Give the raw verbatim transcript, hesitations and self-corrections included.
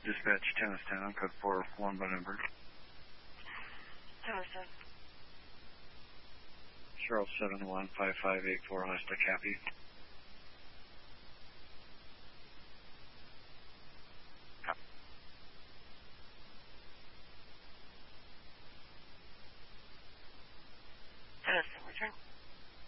Dispatch Tennistown, code four one by number. Tenniston. Charles seven one five five eight four, hostile copy.